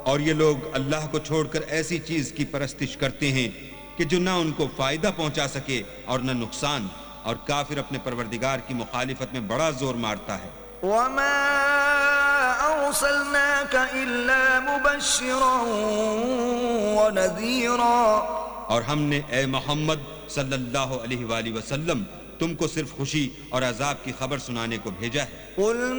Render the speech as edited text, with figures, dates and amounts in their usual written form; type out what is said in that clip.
और ये लोग अल्लाह को छोड़कर ऐसी चीज की परस्तिश करते हैं कि जो ना उनको फायदा पहुंचा सके और न नुकसान, और काफिर अपने परवरदिगार की मुखालिफत में बड़ा जोर मारता है। वमा अर्सलनाका इल्ला मुबश्शिरन व नज़ीरा, और हमने ए मोहम्मद सल्लल्लाहु अलैहि वसल्लम तुमको सिर्फ खुशी और अजाब की खबर सुनाने को भेजा है।